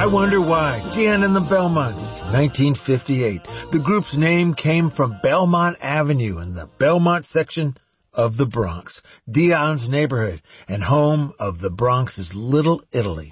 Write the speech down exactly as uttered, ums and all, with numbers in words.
I Wonder Why, Dion and the Belmonts, nineteen fifty-eight. The group's name came from Belmont Avenue in the Belmont section of the Bronx, Dion's neighborhood and home of the Bronx's Little Italy.